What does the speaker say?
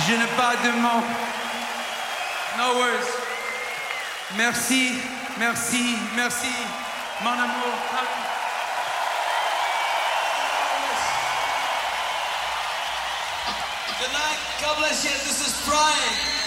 Je n'ai pas de mots. No words. Merci, merci, merci, mon amour. Good night. God bless you. This is Brian.